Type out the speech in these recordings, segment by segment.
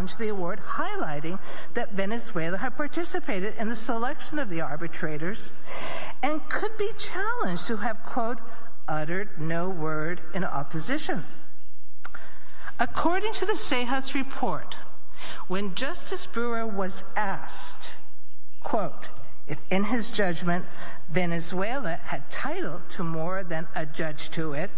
challenged the award, highlighting that Venezuela had participated in the selection of the arbitrators and could be challenged to have, quote, uttered no word in opposition. According to the Seijas report, when Justice Brewer was asked, quote, if in his judgment Venezuela had title to more than a judge to it,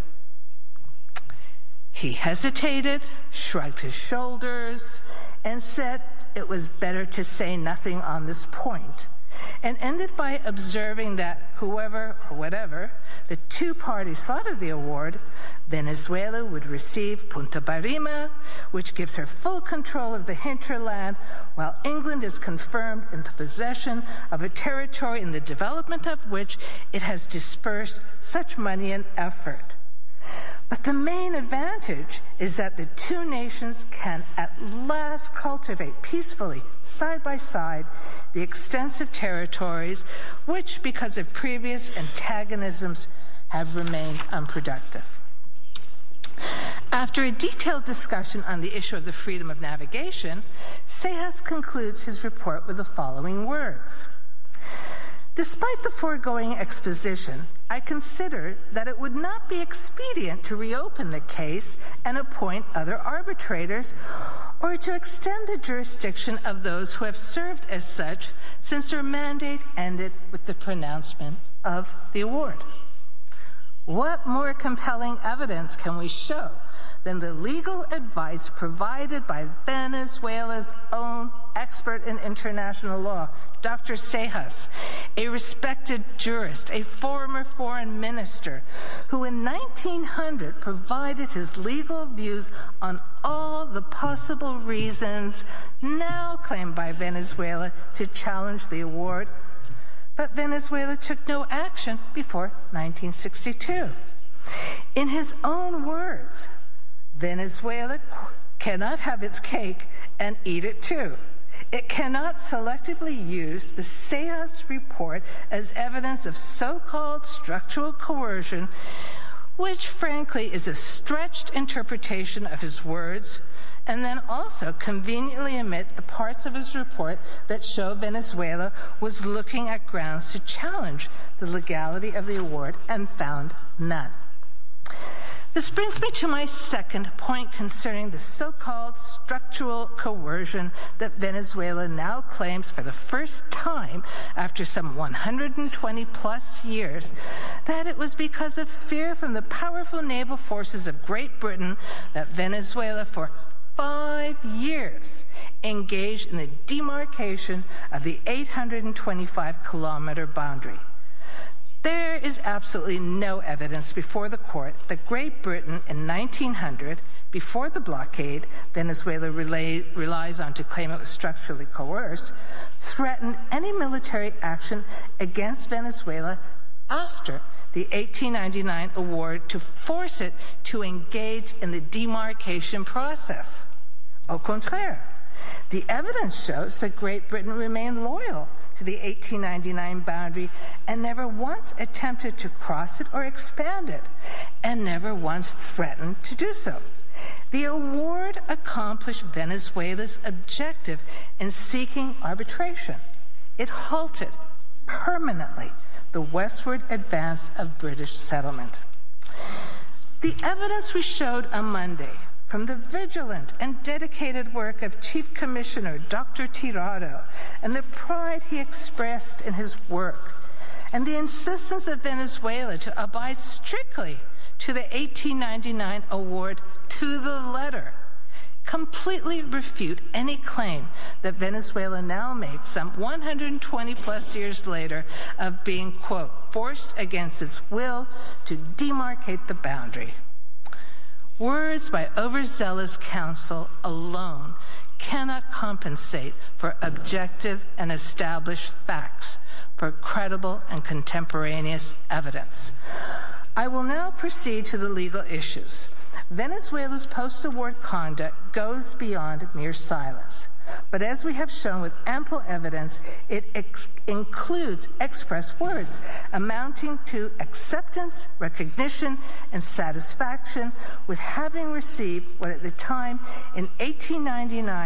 he hesitated, shrugged his shoulders, and said it was better to say nothing on this point, and ended by observing that whoever or whatever the two parties thought of the award, Venezuela would receive Punta Barima, which gives her full control of the hinterland, while England is confirmed in the possession of a territory in the development of which it has dispersed such money and effort. But the main advantage is that the two nations can at last cultivate peacefully, side by side, the extensive territories which, because of previous antagonisms, have remained unproductive. After a detailed discussion on the issue of the freedom of navigation, Seijas concludes his report with the following words. Despite the foregoing exposition, I consider that it would not be expedient to reopen the case and appoint other arbitrators, or to extend the jurisdiction of those who have served as such since their mandate ended with the pronouncement of the award. What more compelling evidence can we show than the legal advice provided by Venezuela's own expert in international law, Dr. Seijas, a respected jurist, a former foreign minister, who in 1900 provided his legal views on all the possible reasons now claimed by Venezuela to challenge the award. But Venezuela took no action before 1962. In his own words, Venezuela cannot have its cake and eat it too. It cannot selectively use the Seijas report as evidence of so-called structural coercion, which frankly is a stretched interpretation of his words, and then also conveniently omit the parts of his report that show Venezuela was looking at grounds to challenge the legality of the award and found none. This brings me to my second point concerning the so-called structural coercion that Venezuela now claims for the first time after some 120-plus years, that it was because of fear from the powerful naval forces of Great Britain that Venezuela for 5 years engaged in the demarcation of the 825-kilometer boundary. There is absolutely no evidence before the court that Great Britain in 1900, before the blockade Venezuela relies on to claim it was structurally coerced, threatened any military action against Venezuela after the 1899 award to force it to engage in the demarcation process. Au contraire, the evidence shows that Great Britain remained loyal to the 1899 boundary and never once attempted to cross it or expand it, and never once threatened to do so. The award accomplished Venezuela's objective in seeking arbitration. It halted permanently the westward advance of British settlement. The evidence we showed on Monday from the vigilant and dedicated work of Chief Commissioner Dr. Tirado and the pride he expressed in his work, and the insistence of Venezuela to abide strictly to the 1899 award to the letter, completely refute any claim that Venezuela now makes some 120-plus years later of being, quote, forced against its will to demarcate the boundary. Words by overzealous counsel alone cannot compensate for objective and established facts, for credible and contemporaneous evidence. I will now proceed to the legal issues. Venezuela's post-award conduct goes beyond mere silence. But as we have shown with ample evidence, it includes express words amounting to acceptance, recognition, and satisfaction with having received what at the time in 1899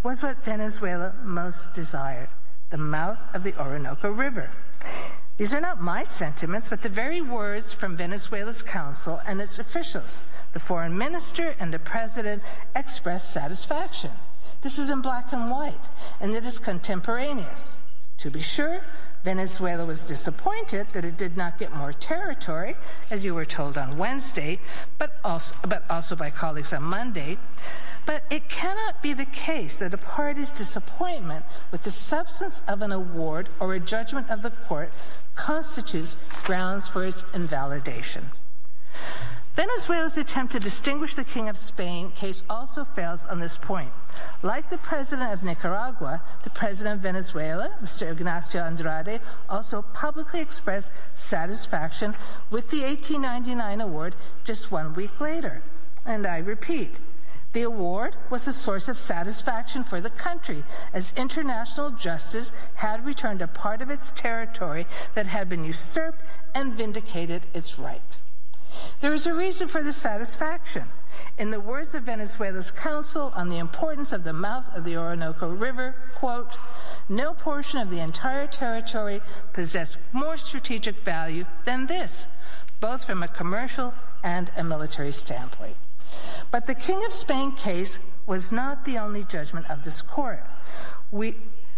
was what Venezuela most desired, the mouth of the Orinoco River. These are not my sentiments, but the very words from Venezuela's council and its officials. The foreign minister and the president expressed satisfaction. This is in black and white, and it is contemporaneous. To be sure, Venezuela was disappointed that it did not get more territory, as you were told on Wednesday, but also by colleagues on Monday. But it cannot be the case that a party's disappointment with the substance of an award or a judgment of the court constitutes grounds for its invalidation. Venezuela's attempt to distinguish the King of Spain case also fails on this point. Like the president of Nicaragua, the president of Venezuela, Mr. Ignacio Andrade, also publicly expressed satisfaction with the 1899 award just 1 week later. And I repeat, the award was a source of satisfaction for the country, as international justice had returned a part of its territory that had been usurped and vindicated its right. There is a reason for this satisfaction. In the words of Venezuela's council on the importance of the mouth of the Orinoco River, quote, "No portion of the entire territory possessed more strategic value than this, both from a commercial and a military standpoint." But the King of Spain case was not the only judgment of this court. We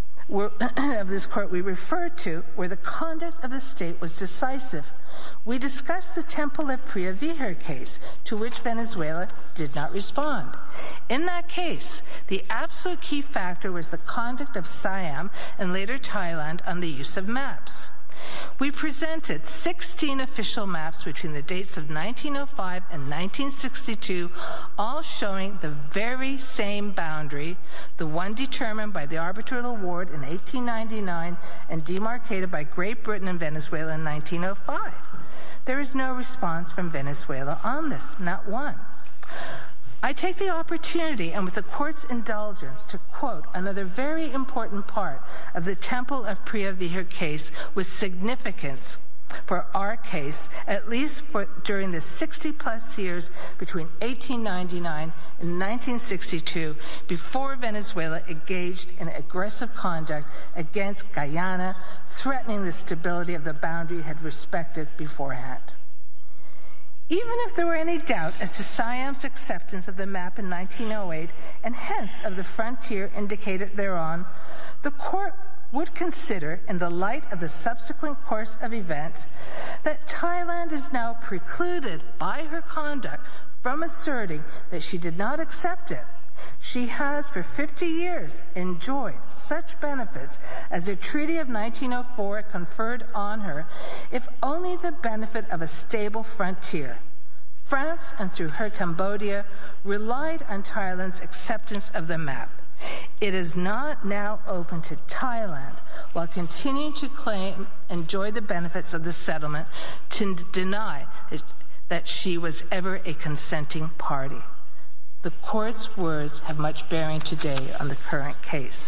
referred to where the conduct of the state was decisive. We discussed the Temple of Pria Viher case, to which Venezuela did not respond. In that case, the absolute key factor was the conduct of Siam and later Thailand on the use of maps. We presented 16 official maps between the dates of 1905 and 1962, all showing the very same boundary, the one determined by the arbitral award in 1899 and demarcated by Great Britain and Venezuela in 1905. There is no response from Venezuela on this, not one. I take the opportunity, and with the court's indulgence, to quote another very important part of the Temple of Pria Viher case with significance for our case, at least during the 60-plus years between 1899 and 1962, before Venezuela engaged in aggressive conduct against Guyana, threatening the stability of the boundary it had respected beforehand. Even if there were any doubt as to Siam's acceptance of the map in 1908, and hence of the frontier indicated thereon, the court would consider, in the light of the subsequent course of events, that Thailand is now precluded by her conduct from asserting that she did not accept it. She has for 50 years enjoyed such benefits as the Treaty of 1904 conferred on her, if only the benefit of a stable frontier. France, and through her Cambodia, relied on Thailand's acceptance of the map. It is not now open to Thailand, while continuing to enjoy the benefits of the settlement, to deny that she was ever a consenting party. The court's words have much bearing today on the current case.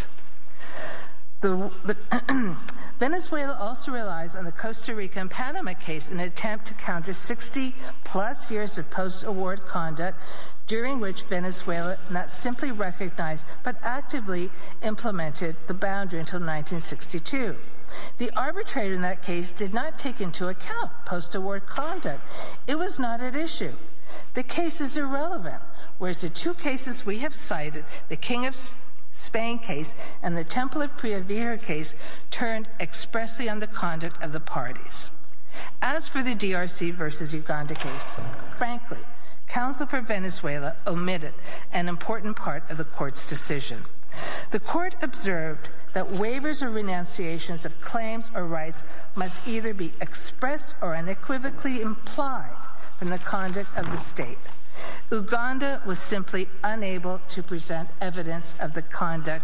Venezuela also relies on the Costa Rica and Panama case in an attempt to counter 60-plus years of post-award conduct, during which Venezuela not simply recognized but actively implemented the boundary until 1962. The arbitrator in that case did not take into account post-award conduct. It was not at issue. The case is irrelevant, whereas the two cases we have cited, the King of Spain case and the Temple of Pria Viher case, turned expressly on the conduct of the parties. As for the DRC versus Uganda case, frankly, counsel for Venezuela omitted an important part of the court's decision. The court observed that waivers or renunciations of claims or rights must either be expressed or unequivocally implied from the conduct of the state. Uganda was simply unable to present evidence of the conduct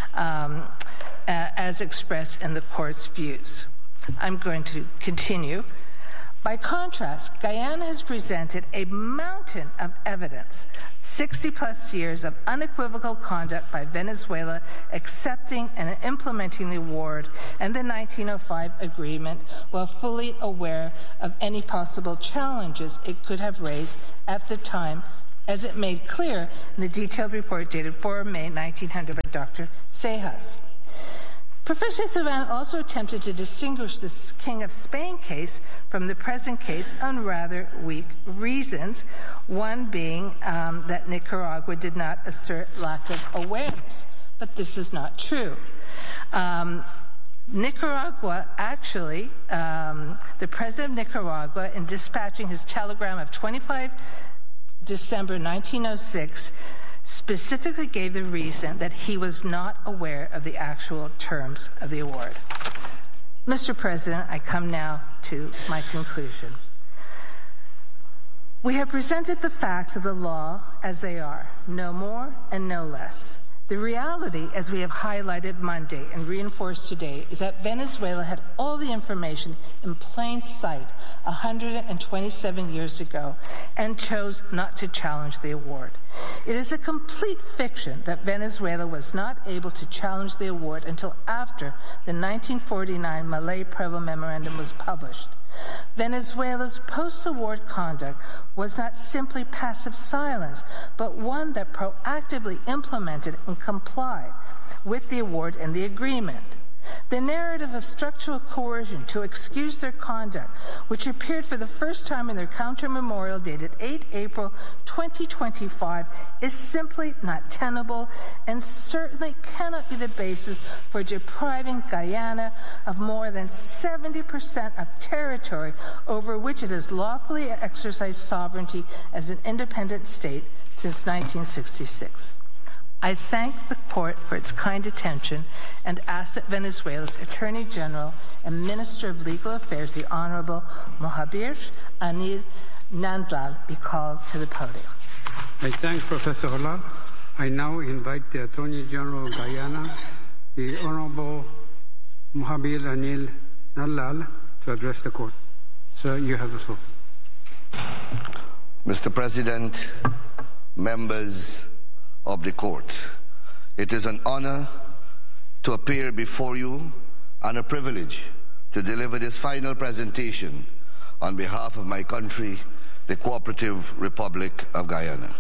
as expressed in the court's views. I'm going to continue. By contrast, Guyana has presented a mountain of evidence, 60-plus years of unequivocal conduct by Venezuela accepting and implementing the award and the 1905 agreement, while fully aware of any possible challenges it could have raised at the time as it made clear in the detailed report dated 4 May 1900 by Dr. Seijas. Professor Thuan also attempted to distinguish the King of Spain case from the present case on rather weak reasons, one being that Nicaragua did not assert lack of awareness. But this is not true. Nicaragua, actually, the president of Nicaragua, in dispatching his telegram of 25 December 1906, specifically gave the reason that he was not aware of the actual terms of the award. Mr. President, I come now to my conclusion. We have presented the facts of the law as they are, no more and no less. The reality, as we have highlighted Monday and reinforced today, is that Venezuela had all the information in plain sight 127 years ago and chose not to challenge the award. It is a complete fiction that Venezuela was not able to challenge the award until after the 1949 Malay-Prevo Memorandum was published. Venezuela's post-award conduct was not simply passive silence, but one that proactively implemented and complied with the award and the agreement. The narrative of structural coercion to excuse their conduct, which appeared for the first time in their counter memorial dated 8 April 2025, is simply not tenable and certainly cannot be the basis for depriving Guyana of more than 70% of territory over which it has lawfully exercised sovereignty as an independent state since 1966. I thank the court for its kind attention and ask that Venezuela's Attorney General and Minister of Legal Affairs, the Honorable Mohabir Anil Nandlal, be called to the podium. I thank Professor Hollal. I now invite the Attorney General of Guyana, the Honorable Mohabir Anil Nandlal, to address the court. Sir, you have the floor. Mr. President, members of the court, it is an honor to appear before you and a privilege to deliver this final presentation on behalf of my country, the Cooperative Republic of Guyana.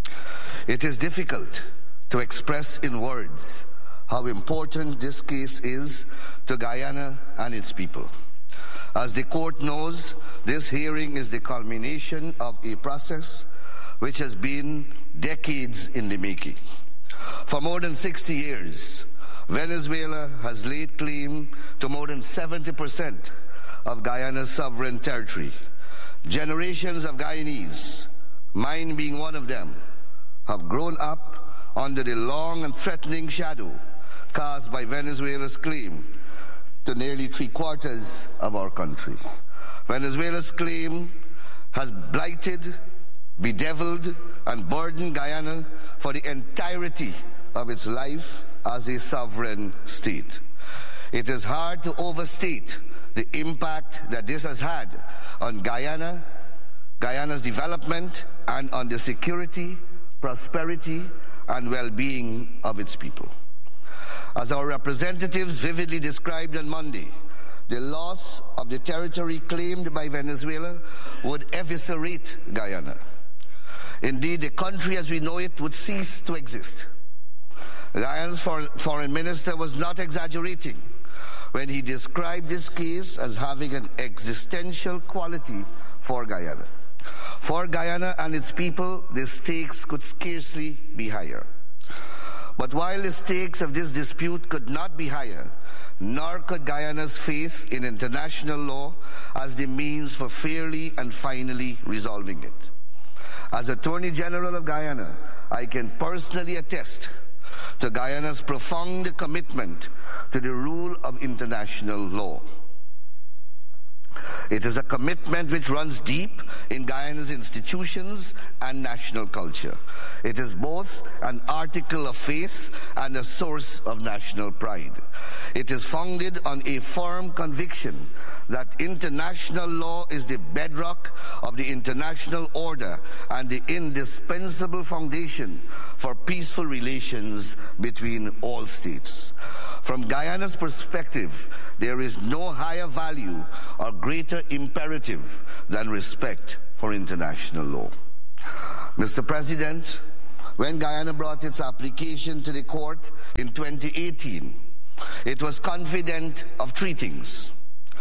It is difficult to express in words how important this case is to Guyana and its people. As the court knows, this hearing is the culmination of a process which has been decades in the making. For more than 60 years, Venezuela has laid claim to more than 70% of Guyana's sovereign territory. Generations of Guyanese, mine being one of them, have grown up under the long and threatening shadow cast by Venezuela's claim to nearly 3/4 of our country. Venezuela's claim has blighted, bedeviled, and burdened Guyana for the entirety of its life as a sovereign state. It is hard to overstate the impact that this has had on Guyana's development, and on the security, prosperity, and well-being of its people. As our representatives vividly described on Monday, the loss of the territory claimed by Venezuela would eviscerate Guyana. Indeed, the country as we know it would cease to exist. Guyana's foreign minister was not exaggerating when he described this case as having an existential quality for Guyana. For Guyana and its people, the stakes could scarcely be higher. But while the stakes of this dispute could not be higher, nor could Guyana's faith in international law as the means for fairly and finally resolving it. As Attorney General of Guyana, I can personally attest to Guyana's profound commitment to the rule of international law. It is a commitment which runs deep in Guyana's institutions and national culture. It is both an article of faith and a source of national pride. It is founded on a firm conviction that international law is the bedrock of the international order and the indispensable foundation for peaceful relations between all states. From Guyana's perspective, there is no higher value or greater imperative than respect for international law. Mr. President, when Guyana brought its application to the court in 2018, it was confident of three things.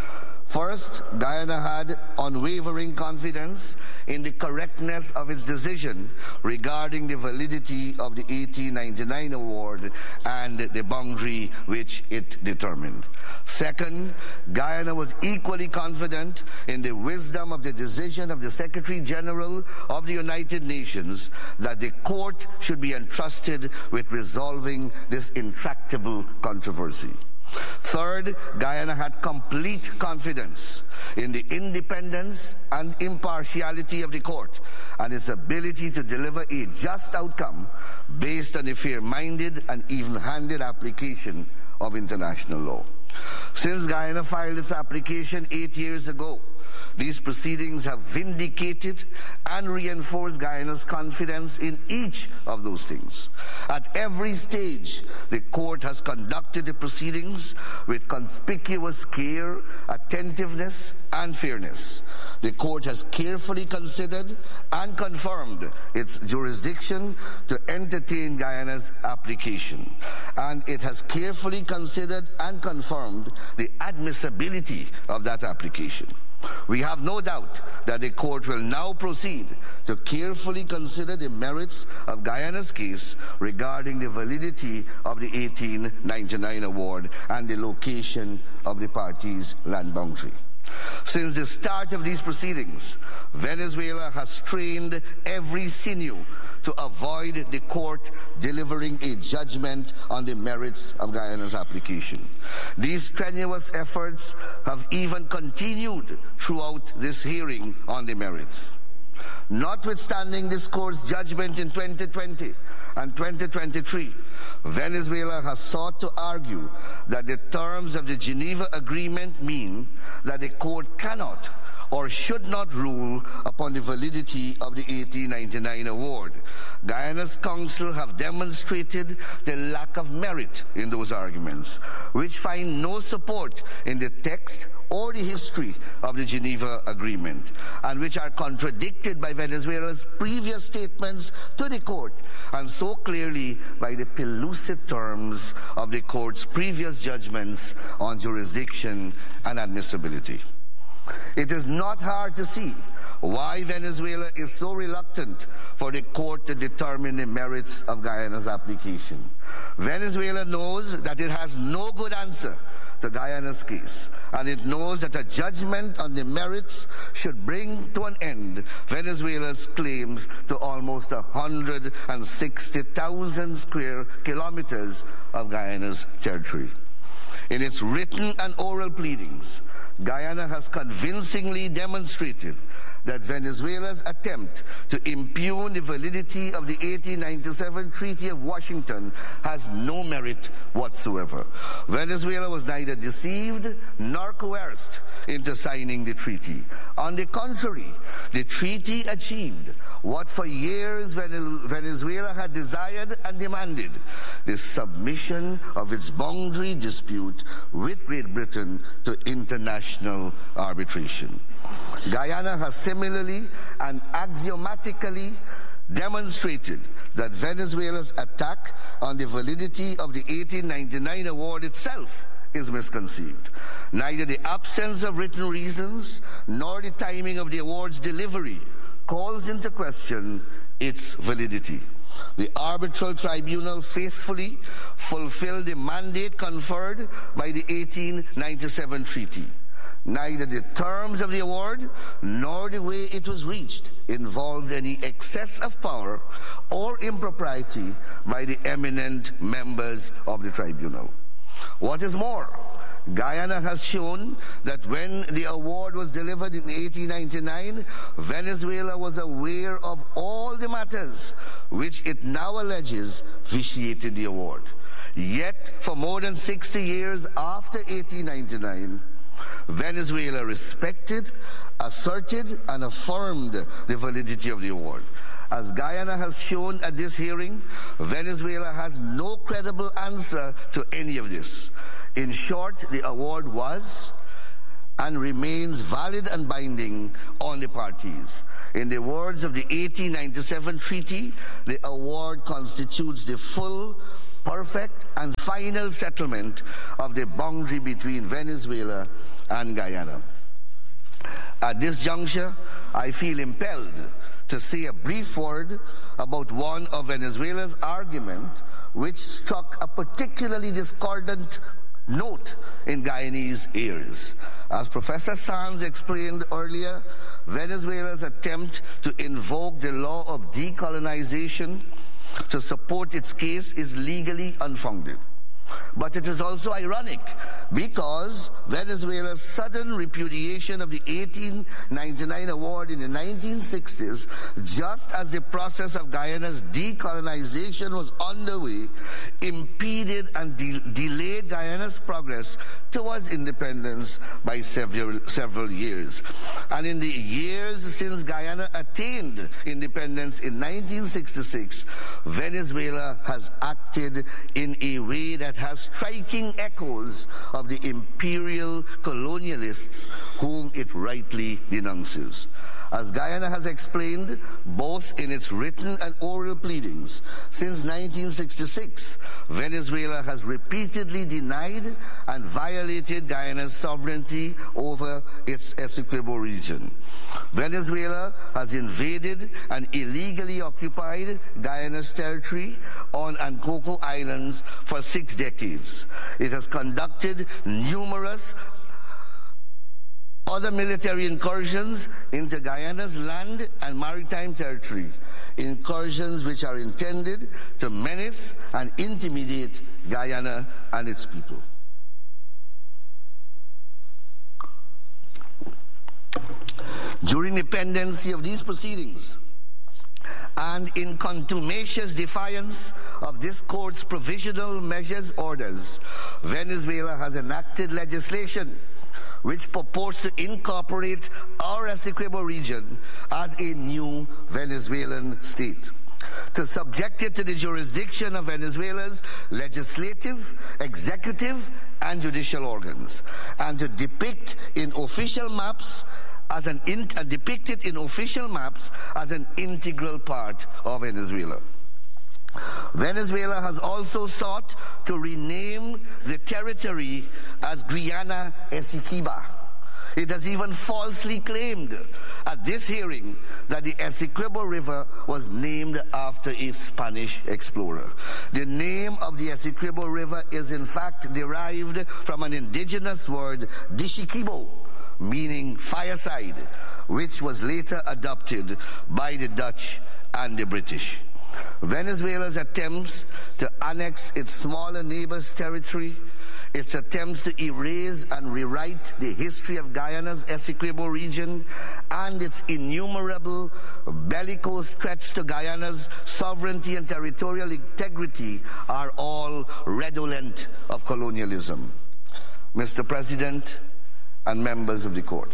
First, Guyana had unwavering confidence in the correctness of its decision regarding the validity of the 1899 award and the boundary which it determined. Second, Guyana was equally confident in the wisdom of the decision of the Secretary General of the United Nations that the court should be entrusted with resolving this intractable controversy. Third, Guyana had complete confidence in the independence and impartiality of the court and its ability to deliver a just outcome based on a fair-minded and even-handed application of international law. Since Guyana filed its application 8 years ago, these proceedings have vindicated and reinforced Guyana's confidence in each of those things. At every stage, the court has conducted the proceedings with conspicuous care, attentiveness, and fairness. The court has carefully considered and confirmed its jurisdiction to entertain Guyana's application, and it has carefully considered and confirmed the admissibility of that application. We have no doubt that the court will now proceed to carefully consider the merits of Guyana's case regarding the validity of the 1899 award and the location of the parties' land boundary. Since the start of these proceedings, Venezuela has strained every sinew to avoid the court delivering a judgment on the merits of Guyana's application. These strenuous efforts have even continued throughout this hearing on the merits. Notwithstanding this court's judgment in 2020 and 2023, Venezuela has sought to argue that the terms of the Geneva Agreement mean that the court cannot or should not rule upon the validity of the 1899 award. Guyana's counsel have demonstrated the lack of merit in those arguments, which find no support in the text or the history of the Geneva Agreement, and which are contradicted by Venezuela's previous statements to the court, and so clearly by the pellucid terms of the court's previous judgments on jurisdiction and admissibility. It is not hard to see why Venezuela is so reluctant for the court to determine the merits of Guyana's application. Venezuela knows that it has no good answer to Guyana's case, and it knows that a judgment on the merits should bring to an end Venezuela's claims to almost 160,000 square kilometers of Guyana's territory. In its written and oral pleadings, Guyana has convincingly demonstrated that Venezuela's attempt to impugn the validity of the 1897 Treaty of Washington has no merit whatsoever. Venezuela was neither deceived nor coerced into signing the treaty. On the contrary, the treaty achieved what for years Venezuela had desired and demanded: the submission of its boundary dispute with Great Britain to international arbitration. Guyana has similarly and axiomatically demonstrated that Venezuela's attack on the validity of the 1899 award itself is misconceived. Neither the absence of written reasons nor the timing of the award's delivery calls into question its validity. The arbitral tribunal faithfully fulfilled the mandate conferred by the 1897 treaty. Neither the terms of the award nor the way it was reached involved any excess of power or impropriety by the eminent members of the tribunal. What is more, Guyana has shown that when the award was delivered in 1899, Venezuela was aware of all the matters which it now alleges vitiated the award. Yet, for more than 60 years after 1899, Venezuela respected, asserted, and affirmed the validity of the award. As Guyana has shown at this hearing, Venezuela has no credible answer to any of this. In short, the award was and remains valid and binding on the parties. In the words of the 1897 treaty, the award constitutes the full, perfect, and final settlement of the boundary between Venezuela and Guyana. At this juncture, I feel impelled to say a brief word about one of Venezuela's arguments which struck a particularly discordant note in Guyanese ears. As Professor Sands explained earlier, Venezuela's attempt to invoke the law of decolonization to support its case is legally unfounded. But it is also ironic because Venezuela's sudden repudiation of the 1899 award in the 1960s, just as the process of Guyana's decolonization was underway, impeded and delayed Guyana's progress towards independence by several years. And in the years since Guyana attained independence in 1966, Venezuela has acted in a way that has striking echoes of the imperial colonialists whom it rightly denounces. As Guyana has explained, both in its written and oral pleadings, since 1966, Venezuela has repeatedly denied and violated Guyana's sovereignty over its Essequibo region. Venezuela has invaded and illegally occupied Guyana's territory on Ancocco Islands for 6 decades. It has conducted numerous other military incursions into Guyana's land and maritime territory, incursions which are intended to menace and intimidate Guyana and its people. During the pendency of these proceedings, and in contumacious defiance of this court's provisional measures orders, Venezuela has enacted legislation which purports to incorporate our Essequibo region as a new Venezuelan state, to subject it to the jurisdiction of Venezuela's legislative, executive, and judicial organs, and to depict in official maps as an integral part of Venezuela. Venezuela has also sought to rename the territory as Guyana Essequiba. It has even falsely claimed at this hearing that the Essequibo River was named after a Spanish explorer. The name of the Essequibo River is in fact derived from an indigenous word, Dishikibo, meaning fireside, which was later adopted by the Dutch and the British. Venezuela's attempts to annex its smaller neighbor's territory, its attempts to erase and rewrite the history of Guyana's Essequibo region, and its innumerable bellicose threats to Guyana's sovereignty and territorial integrity are all redolent of colonialism. Mr. President and members of the court,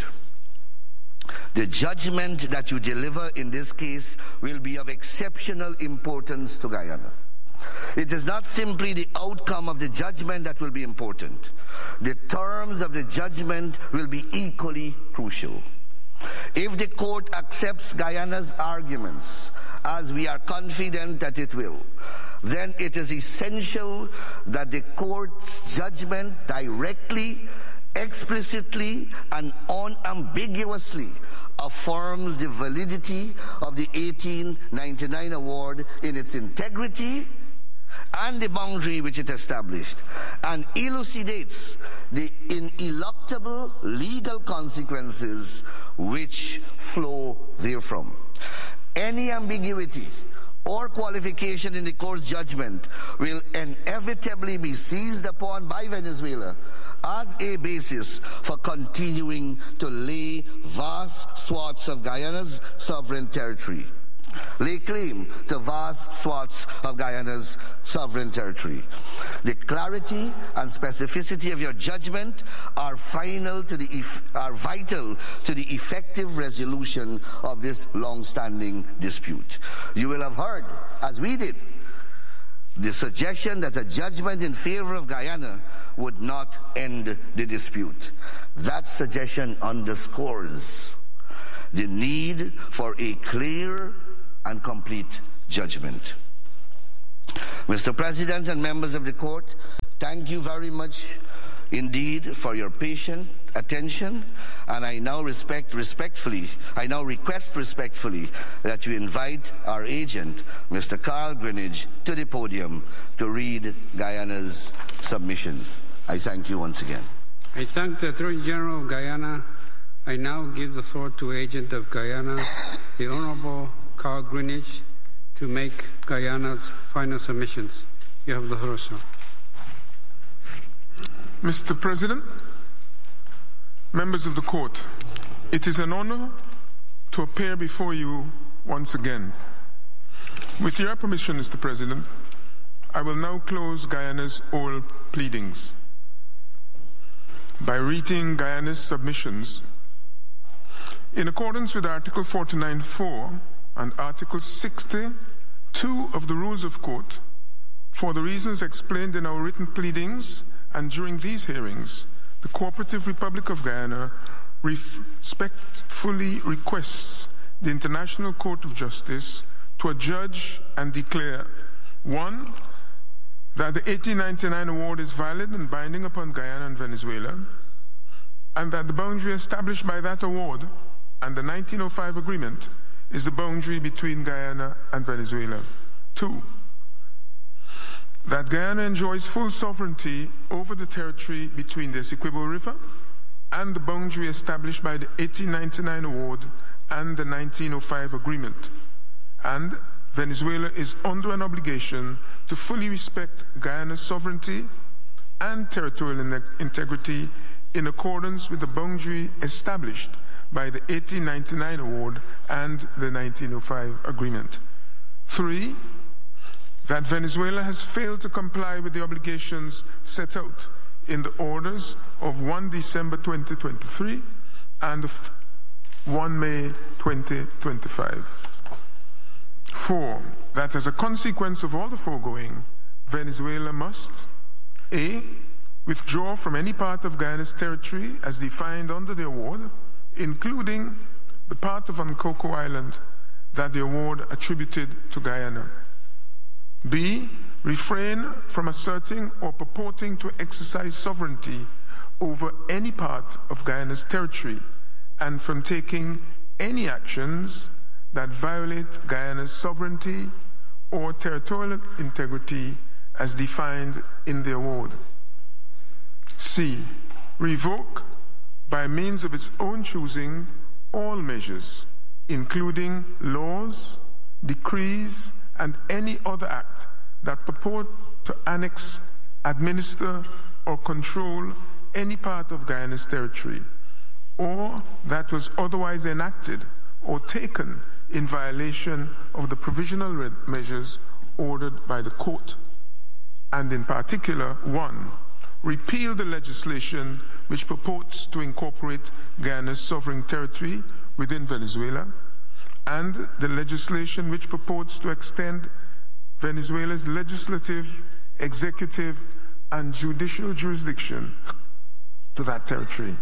the judgment that you deliver in this case will be of exceptional importance to Guyana. It is not simply the outcome of the judgment that will be important. The terms of the judgment will be equally crucial. If the court accepts Guyana's arguments, as we are confident that it will, then it is essential that the court's judgment directly, explicitly, and unambiguously affirms the validity of the 1899 award in its integrity and the boundary which it established, and elucidates the ineluctable legal consequences which flow therefrom. Any ambiguity or qualification in the court's judgment will inevitably be seized upon by Venezuela as a basis for continuing to lay vast swaths of Guyana's sovereign territory. Lay claim to vast swaths of Guyana's sovereign territory. The clarity and specificity of your judgment are vital to the effective resolution of this long-standing dispute. You will have heard, as we did, the suggestion that a judgment in favor of Guyana would not end the dispute. That suggestion underscores the need for a clear and complete judgment. Mr. President and members of the court, thank you very much indeed for your patient attention, and I now request respectfully that you invite our agent, Mr. Carl Greenidge, to the podium to read Guyana's submissions. I thank you once again. I thank the Attorney General of Guyana. I now give the floor to Agent of Guyana, the Honorable Carl Greenidge, to make Guyana's final submissions. You have the floor, sir. Mr. President, members of the court, it is an honor to appear before you once again. With your permission, Mr. President, I will now close Guyana's oral pleadings by reading Guyana's submissions. In accordance with Article 49.4 and Article 62 of the Rules of Court, for the reasons explained in our written pleadings and during these hearings, the Cooperative Republic of Guyana respectfully requests the International Court of Justice to adjudge and declare: 1. That the 1899 award is valid and binding upon Guyana and Venezuela, and that the boundary established by that award and the 1905 agreement is the boundary between Guyana and Venezuela. 2. That Guyana enjoys full sovereignty over the territory between the Essequibo River and the boundary established by the 1899 award and the 1905 agreement, and Venezuela is under an obligation to fully respect Guyana's sovereignty and territorial integrity in accordance with the boundary established by the 1899 award and the 1905 agreement. 3. That Venezuela has failed to comply with the obligations set out in the orders of 1 December 2023 and 1 May 2025. 4. That as a consequence of all the foregoing, Venezuela must: A. Withdraw from any part of Guyana's territory as defined under the award, including the part of Ankoko Island that the award attributed to Guyana. B. Refrain from asserting or purporting to exercise sovereignty over any part of Guyana's territory and from taking any actions that violate Guyana's sovereignty or territorial integrity as defined in the award. C. Revoke, by means of its own choosing, all measures, including laws, decrees, and any other act that purport to annex, administer, or control any part of Guyana's territory, or that was otherwise enacted or taken in violation of the provisional measures ordered by the court. And in particular, 1. Repeal the legislation which purports to incorporate Guyana's sovereign territory within Venezuela, and the legislation which purports to extend Venezuela's legislative, executive, and judicial jurisdiction to that territory.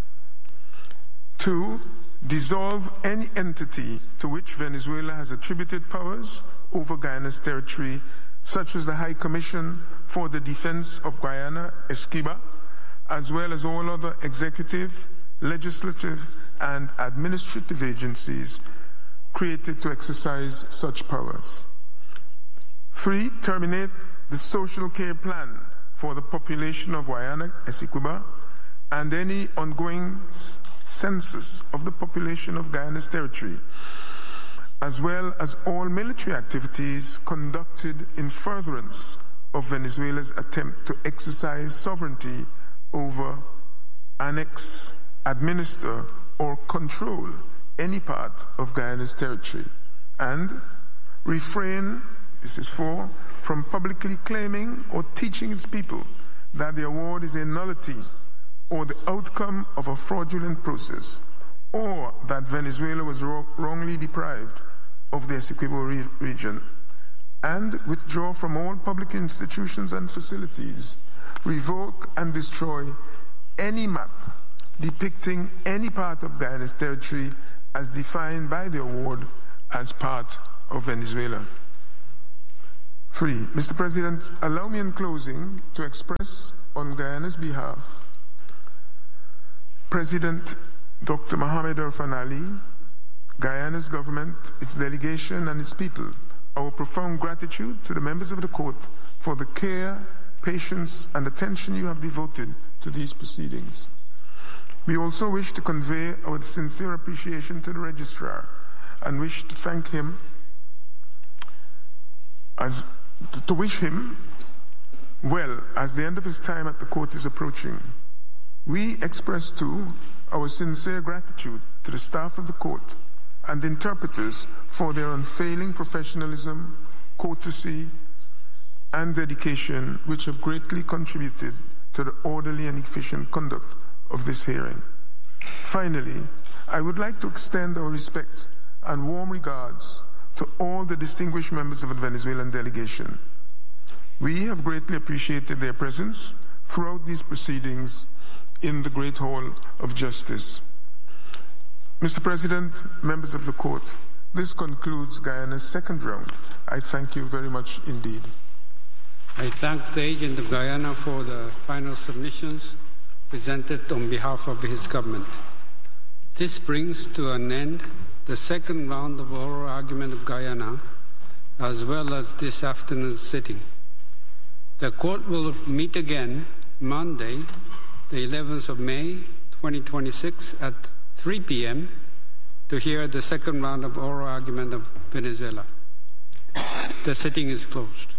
2. Dissolve any entity to which Venezuela has attributed powers over Guyana's territory, such as the High Commission for the Defense of Guyana, ESCIBA, as well as all other executive, legislative, and administrative agencies created to exercise such powers. 3. Terminate the social care plan for the population of Guyana, Essequibo, and any ongoing census of the population of Guyana's territory, as well as all military activities conducted in furtherance of Venezuela's attempt to exercise sovereignty over, annex, administer, or control any part of Guyana's territory, and refrain, this is 4, from publicly claiming or teaching its people that the award is a nullity or the outcome of a fraudulent process, or that Venezuela was wrongly deprived of the Essequibo region, and withdraw from all public institutions and facilities revoke and destroy any map depicting any part of Guyana's territory as defined by the award as part of Venezuela. 3. Mr. President, allow me in closing to express on Guyana's behalf President Dr. Mohamed Irfaan Ali, Guyana's government, its delegation, and its people, our profound gratitude to the members of the court for the care, patience, and attention you have devoted to these proceedings. We also wish to convey our sincere appreciation to the registrar and wish to thank him to wish him well as the end of his time at the court is approaching. We express too our sincere gratitude to the staff of the court and interpreters for their unfailing professionalism, courtesy, and dedication, which have greatly contributed to the orderly and efficient conduct of this hearing. Finally, I would like to extend our respect and warm regards to all the distinguished members of the Venezuelan delegation. We have greatly appreciated their presence throughout these proceedings in the Great Hall of Justice. Mr. President, members of the court, this concludes Guyana's second round. I thank you very much indeed. I thank the agent of Guyana for the final submissions presented on behalf of his government. This brings to an end the second round of oral argument of Guyana, as well as this afternoon's sitting. The court will meet again Monday, the 11th of May, 2026 at 3 p.m. to hear the second round of oral argument of Venezuela. The sitting is closed.